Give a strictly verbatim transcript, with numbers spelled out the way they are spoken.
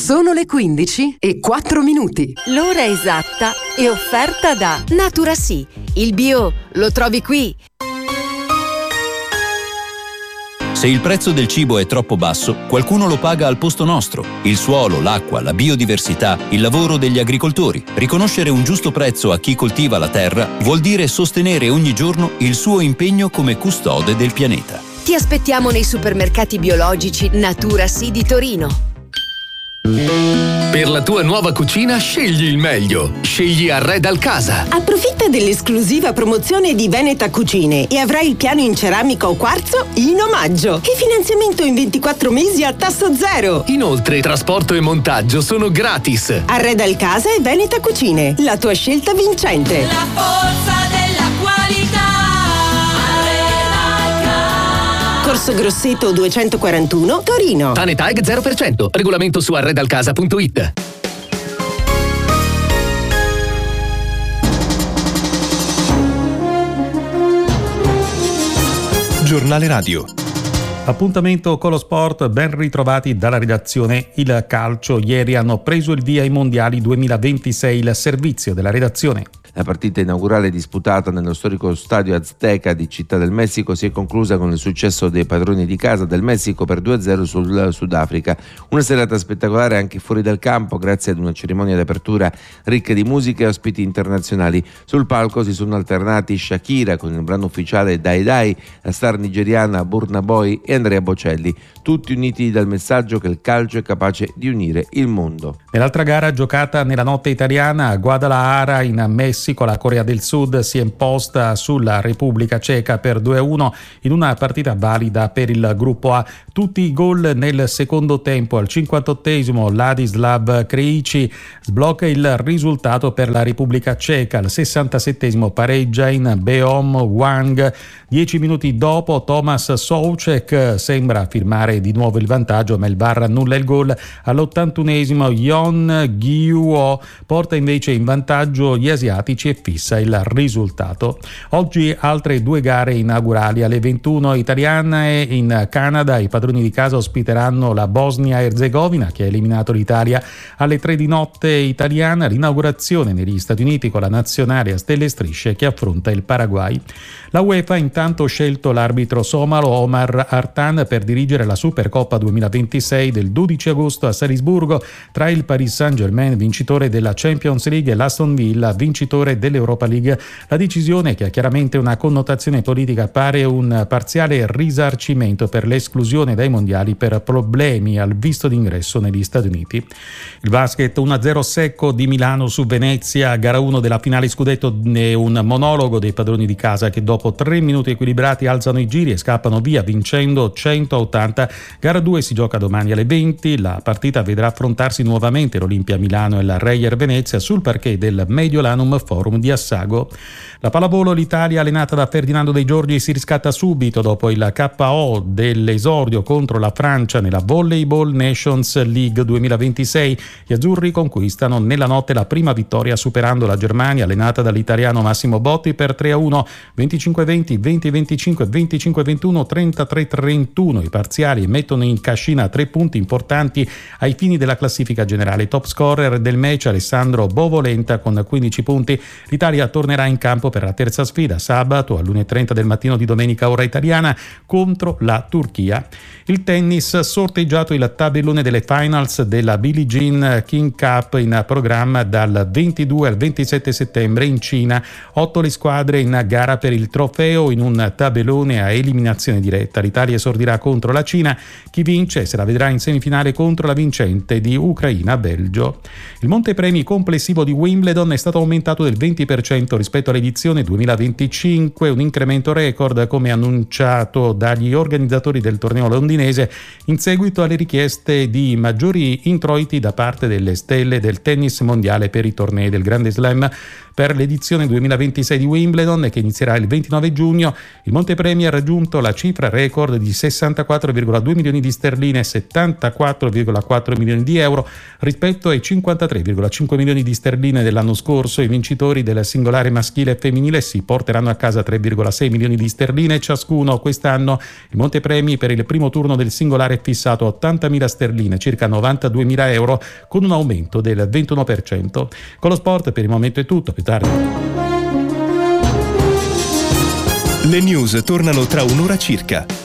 Sono le quindici e quattro minuti. L'ora esatta è offerta da Natura Sì. Il bio lo trovi qui. Se il prezzo del cibo è troppo basso, qualcuno lo paga al posto nostro. Il suolo, l'acqua, la biodiversità, il lavoro degli agricoltori. Riconoscere un giusto prezzo a chi coltiva la terra vuol dire sostenere ogni giorno il suo impegno come custode del pianeta. Ti aspettiamo nei supermercati biologici Natura Sì di Torino. Per la tua nuova cucina scegli il meglio. Scegli Arredal Casa. Approfitta dell'esclusiva promozione di Veneta Cucine e avrai il piano in ceramica o quarzo in omaggio. E finanziamento in ventiquattro mesi a tasso zero. Inoltre, trasporto e montaggio sono gratis. Arredal Casa e Veneta Cucine. La tua scelta vincente. La forza della qualità. Corso Grosseto duecentoquarantuno, Torino. Tanetag zero per cento. Regolamento su arredalcasa punto it. Giornale Radio. Appuntamento con lo sport, ben ritrovati dalla redazione. Il calcio, ieri hanno preso il via ai mondiali duemilaventisei, il servizio della redazione. La partita inaugurale disputata nello storico stadio Azteca di Città del Messico si è conclusa con il successo dei padroni di casa del Messico per due a zero sul Sudafrica. Una serata spettacolare anche fuori dal campo grazie ad una cerimonia d'apertura ricca di musica e ospiti internazionali. Sul palco si sono alternati Shakira con il brano ufficiale Dai Dai, la star nigeriana Burna Boy e Andrea Bocelli, tutti uniti dal messaggio che il calcio è capace di unire il mondo. Nell'altra gara giocata nella notte italiana a Guadalajara in Messico, la Corea del Sud si è imposta sulla Repubblica Ceca per due a uno in una partita valida per il gruppo A. Tutti i gol nel secondo tempo. Al cinquantottesimo Ladislav Krejci sblocca il risultato per la Repubblica Ceca. Al sessantasettesimo pareggia in Beom Wang. Dieci minuti dopo Tomas Soucek sembra firmare di nuovo il vantaggio, ma il V A R annulla il gol. All'ottantunesimo Yeon Gyu-oh porta invece in vantaggio gli asiatici e fissa il risultato. Oggi altre due gare inaugurali. Alle ventuno italiane in Canada i padroni di casa ospiteranno la Bosnia-Erzegovina che ha eliminato l'Italia. Alle tre di notte italiana l'inaugurazione negli Stati Uniti con la nazionale a stelle e strisce che affronta il Paraguay. La UEFA intanto ha scelto l'arbitro somalo Omar Artan per dirigere la Supercoppa duemilaventisei del dodici agosto a Salisburgo tra il Paris Saint-Germain, vincitore della Champions League, e l'Aston Villa, vincitore dell'Europa League. La decisione, che ha chiaramente una connotazione politica, pare un parziale risarcimento per l'esclusione dai mondiali per problemi al visto d'ingresso negli Stati Uniti. Il basket uno a zero secco di Milano su Venezia, gara uno della finale scudetto, è un monologo dei padroni di casa che dopo tre minuti equilibrati alzano i giri e scappano via vincendo cento a ottanta. Gara due si gioca domani alle venti. La partita vedrà affrontarsi nuovamente l'Olimpia Milano e la Reyer Venezia sul parquet del Mediolanum Forum di Assago. La pallavolo, l'Italia allenata da Ferdinando De Giorgi si riscatta subito dopo il K O dell'esordio contro la Francia nella Volleyball Nations League duemilaventisei. Gli azzurri conquistano nella notte la prima vittoria superando la Germania allenata dall'italiano Massimo Botti per tre a uno, venticinque a venti, venti a venticinque, venticinque a ventuno, trentatré a trentuno. I parziali mettono in cascina tre punti importanti ai fini della classifica generale. Top scorer del match Alessandro Bovolenta con quindici punti. L'Italia tornerà in campo per la terza sfida sabato all'una e trenta del mattino di domenica ora italiana contro la Turchia. Il tennis, sorteggiato il tabellone delle finals della Billie Jean King Cup in programma dal ventidue al ventisette settembre in Cina. Otto le squadre in gara per il trofeo in un tabellone a eliminazione diretta. L'Italia esordirà contro la Cina. Chi vince se la vedrà in semifinale contro la vincente di Ucraina-Belgio. Il montepremi complessivo di Wimbledon è stato aumentato del venti per cento rispetto all'edizione duemilaventicinque, un incremento record come annunciato dagli organizzatori del torneo londinese in seguito alle richieste di maggiori introiti da parte delle stelle del tennis mondiale per i tornei del Grande Slam. Per l'edizione duemilaventisei di Wimbledon, che inizierà il ventinove giugno, il montepremi ha raggiunto la cifra record di quindi sessantaquattro virgola due milioni di sterline e settantaquattro virgola quattro milioni di euro rispetto ai cinquantatré virgola cinque milioni di sterline dell'anno scorso. I vincitori del singolare maschile e femminile si porteranno a casa tre virgola sei milioni di sterline ciascuno. Quest'anno il montepremi per il primo turno del singolare è fissato a ottantamila sterline, circa novantaduemila euro, con un aumento del ventuno per cento. Con lo sport per il momento è tutto, più tardi. Le news tornano tra un'ora circa.